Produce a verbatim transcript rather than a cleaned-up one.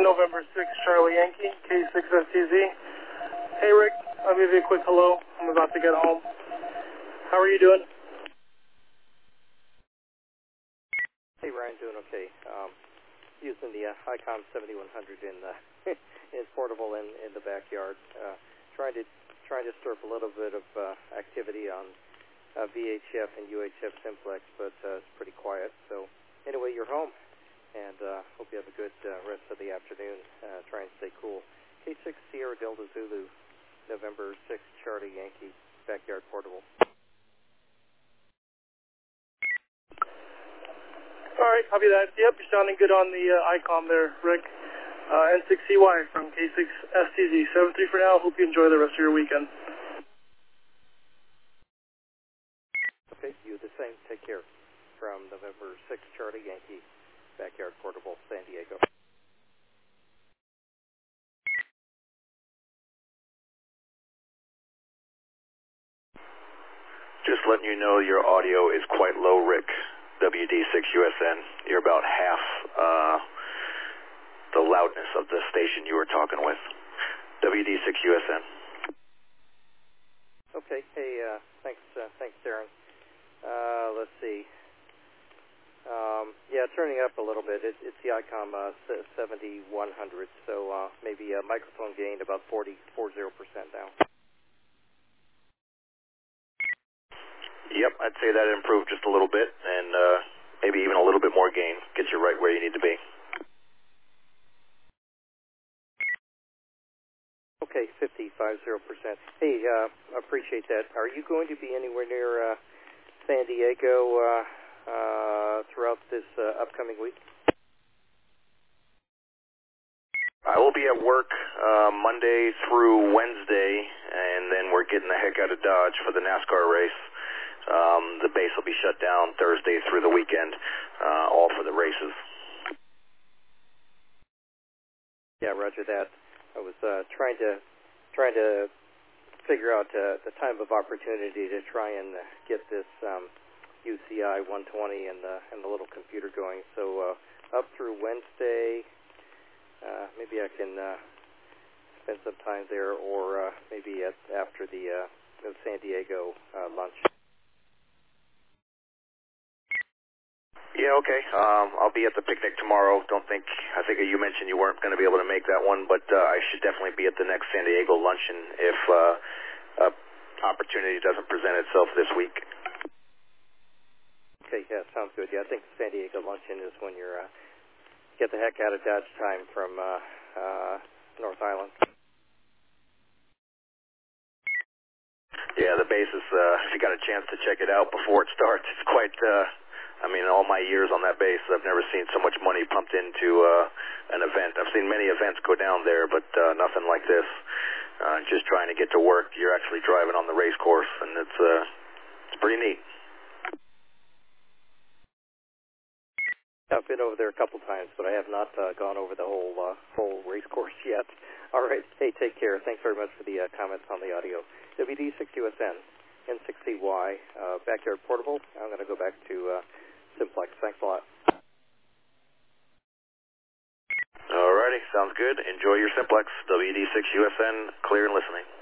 November sixth, Charlie Yankee, K six S T Z. Hey Rick, I'll give you a quick hello. I'm about to get home. How are you doing? Hey Ryan, doing okay. Um, using the uh, ICOM seventy-one hundred in the in portable in, in the backyard. Uh, trying to trying to stir up a little bit of uh, activity on uh, V H F and U H F simplex, but uh, it's pretty quiet. So anyway, you're home, and uh, hope you have a good uh, rest of the afternoon. Uh, try and stay cool. K six Sierra Delta Zulu, November sixth, Charlie Yankee, backyard portable. All right, copy that. Yep, you're sounding good on the uh, ICOM there, Rick. Uh, N six C Y from K six S T Z. seven three for now. Hope you enjoy the rest of your weekend. Okay, you the same. Take care. From November sixth, Charlie Yankee, backyard portable, San Diego. Just letting you know your audio is quite low, Rick. W D six U S N. You're about half uh, the loudness of the station you were talking with. W D six U S N. Okay. Hey, uh, thanks, uh, thanks, Darren. Uh, let's see. Um, yeah, turning up a little bit. It, it's the ICOM uh, seventy-one hundred, so uh, maybe uh, microphone gain about forty, forty percent now. Yep, I'd say that improved just a little bit, and uh, maybe even a little bit more gain. Get you right where you need to be. Okay, fifty-five percent. Hey, uh, appreciate that. Are you going to be anywhere near uh, San Diego uh, uh, throughout this uh, upcoming week? I will be at work uh, Monday through Wednesday, and then we're getting the heck out of Dodge for the NASCAR race. Um, the base will be shut down Thursday through the weekend, uh, all for the races. Yeah, roger that. I was uh, trying to trying to figure out uh, the time of opportunity to try and uh, get this um, U C I one twenty and the and the little computer going. So uh, up through Wednesday, uh, maybe I can uh, spend some time there, or uh, maybe at, after the, uh, the San Diego uh, lunch. Yeah, okay. Um, I'll be at the picnic tomorrow. Don't think, I think you mentioned you weren't going to be able to make that one, but uh, I should definitely be at the next San Diego luncheon if uh, uh, opportunity doesn't present itself this week. Okay, yeah, sounds good. Yeah, I think San Diego luncheon is when you're uh, get the heck out of Dodge time from uh, uh, North Island. Yeah, the base is, uh, if you got a chance to check it out before it starts, it's quite, uh, I mean, all my years on that base, I've never seen so much money pumped into uh, an event. I've seen many events go down there, but uh, nothing like this. Uh, just trying to get to work, you're actually driving on the race course, and it's, uh, it's pretty neat. I've been over there a couple times, but I have not uh, gone over the whole uh, full race course yet. All right. Hey, take care. Thanks very much for the uh, comments on the audio. W D six U S N, N six C Y, uh, backyard portable. I'm going to go back to uh, simplex. Thanks a lot. All righty. Sounds good. Enjoy your simplex. W D six U S N, clear and listening.